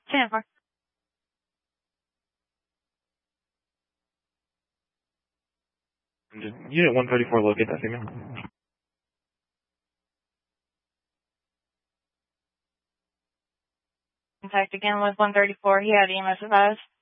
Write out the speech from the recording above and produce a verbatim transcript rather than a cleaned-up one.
ten four. Unit one thirty-four, locate that female. Contact again with one thirty-four. He had E M S advised.